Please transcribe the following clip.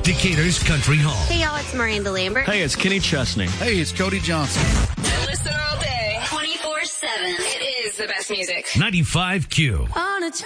Decatur's Country Home. Hey, y'all, it's Miranda Lambert. Hey, it's Kenny Chesney. Hey, it's Cody Johnson. Listen all day, 24/7. It is the best music. 95Q. On a